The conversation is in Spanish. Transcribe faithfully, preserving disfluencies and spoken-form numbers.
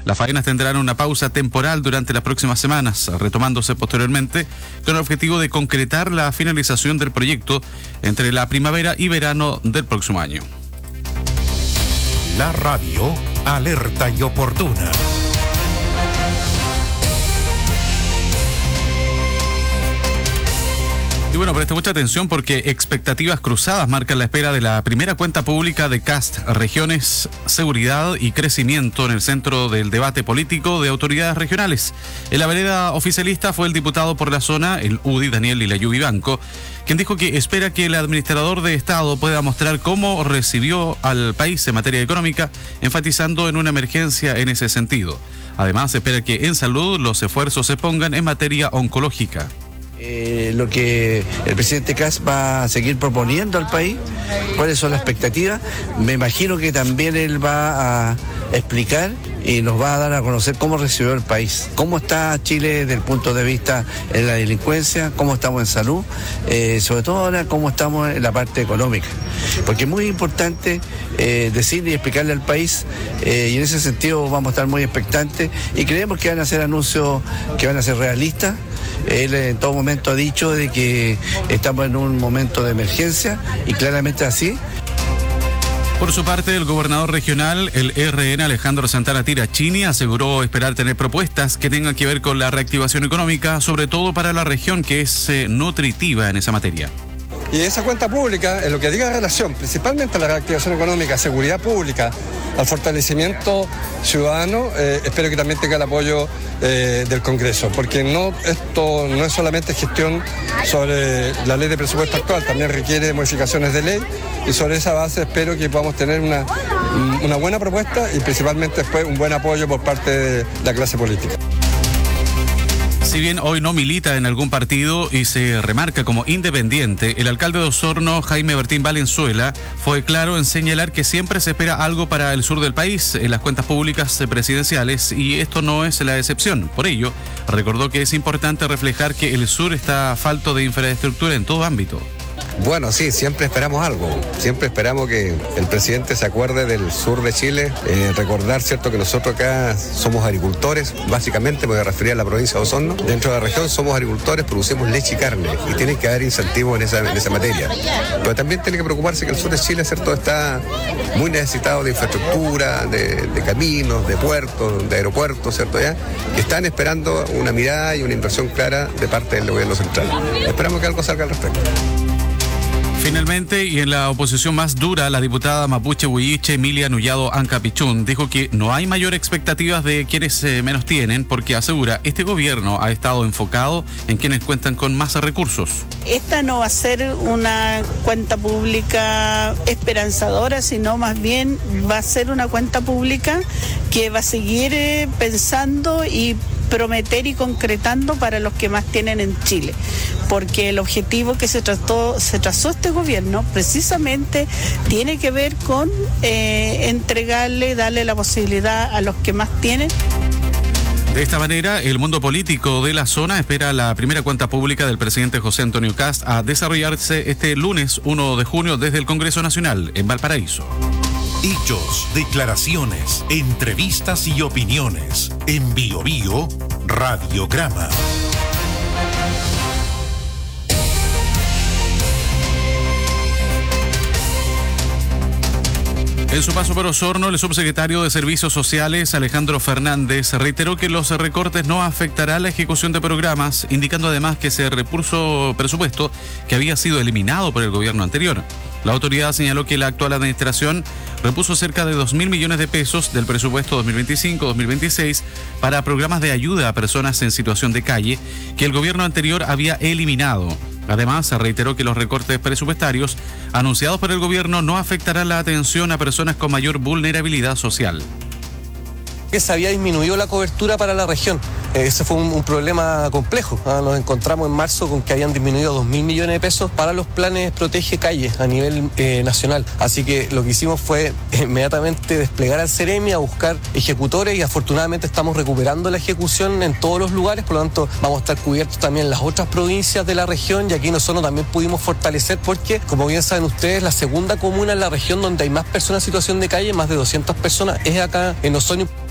Las faenas tendrán una pausa temporal durante las próximas semanas, retomándose posteriormente con el objetivo de concretar la finalización del proyecto entre la primavera y verano del próximo año. La radio alerta y oportuna. Y bueno, preste mucha atención porque expectativas cruzadas marcan la espera de la primera cuenta pública de Cast, Regiones, Seguridad y Crecimiento en el centro del debate político de autoridades regionales. En la vereda oficialista fue el diputado por la zona, el U D I, Daniel Lilayú Vivanco, quien dijo que espera que el administrador de Estado pueda mostrar cómo recibió al país en materia económica, enfatizando en una emergencia en ese sentido. Además, espera que en salud los esfuerzos se pongan en materia oncológica. Eh, lo que el presidente Kast va a seguir proponiendo al país, cuáles son las expectativas. Me imagino que también él va a explicar y nos va a dar a conocer cómo recibió el país, cómo está Chile desde el punto de vista en la delincuencia, cómo estamos en salud, eh, sobre todo ahora cómo estamos en la parte económica, porque es muy importante eh, decirle y explicarle al país, eh, y en ese sentido vamos a estar muy expectantes y creemos que van a ser anuncios que van a ser realistas. Él en todo momento ha dicho de que estamos en un momento de emergencia y claramente así. Por su parte, el gobernador regional, el R N Alejandro Santana Tirachini, aseguró esperar tener propuestas que tengan que ver con la reactivación económica, sobre todo para la región que es eh, nutritiva en esa materia. Y esa cuenta pública, en lo que diga en relación principalmente a la reactivación económica, seguridad pública, al fortalecimiento ciudadano, eh, espero que también tenga el apoyo eh, del Congreso, porque no esto no es solamente gestión sobre la ley de presupuesto actual, también requiere modificaciones de ley, y sobre esa base espero que podamos tener una, una buena propuesta y principalmente después un buen apoyo por parte de la clase política. Si bien hoy no milita en algún partido y se remarca como independiente, el alcalde de Osorno, Jaime Bertín Valenzuela, fue claro en señalar que siempre se espera algo para el sur del país en las cuentas públicas presidenciales y esto no es la excepción. Por ello, recordó que es importante reflejar que el sur está falto de infraestructura en todo ámbito. Bueno, sí, siempre esperamos algo, siempre esperamos que el presidente se acuerde del sur de Chile, eh, recordar, cierto, que nosotros acá somos agricultores, básicamente me voy a referir a la provincia de Osorno, dentro de la región somos agricultores, producimos leche y carne y tiene que haber incentivos en esa, en esa materia, pero también tiene que preocuparse que el sur de Chile, cierto, está muy necesitado de infraestructura, de, de caminos, de puertos, de aeropuertos, cierto, ya, que están esperando una mirada y una inversión clara de parte del gobierno central. Esperamos que algo salga al respecto. Finalmente, y en la oposición más dura, la diputada mapuche huilliche Emilia Nullado Ancapichún dijo que no hay mayor expectativas de quienes eh, menos tienen, porque asegura este gobierno ha estado enfocado en quienes cuentan con más recursos. Esta no va a ser una cuenta pública esperanzadora, sino más bien va a ser una cuenta pública que va a seguir eh, pensando y prometer y concretando para los que más tienen en Chile, porque el objetivo que se trató, se trazó este gobierno precisamente tiene que ver con eh, entregarle, darle la posibilidad a los que más tienen. De esta manera, el mundo político de la zona espera la primera cuenta pública del presidente José Antonio Kast a desarrollarse este lunes uno de junio desde el Congreso Nacional en Valparaíso. Hechos, declaraciones, entrevistas y opiniones. En Bio Bio, Radiograma. En su paso por Osorno, el subsecretario de Servicios Sociales, Alejandro Fernández, reiteró que los recortes no afectarán la ejecución de programas, indicando además que se repuso presupuesto que había sido eliminado por el gobierno anterior. La autoridad señaló que la actual administración repuso cerca de dos mil millones de pesos del presupuesto dos mil veinticinco dos mil veintiséis para programas de ayuda a personas en situación de calle que el gobierno anterior había eliminado. Además, se reiteró que los recortes presupuestarios anunciados por el gobierno no afectarán la atención a personas con mayor vulnerabilidad social. Que se había disminuido la cobertura para la región. Ese fue un, un problema complejo. ¿ah? Nos encontramos en marzo con que habían disminuido dos mil millones de pesos para los planes Protege Calles a nivel eh, nacional. Así que lo que hicimos fue inmediatamente desplegar al Ceremi a buscar ejecutores y afortunadamente estamos recuperando la ejecución en todos los lugares. Por lo tanto, vamos a estar cubiertos también en las otras provincias de la región y aquí nosotros también pudimos fortalecer porque, como bien saben ustedes, la segunda comuna en la región donde hay más personas en situación de calle, más de doscientas personas, es acá en Osorno.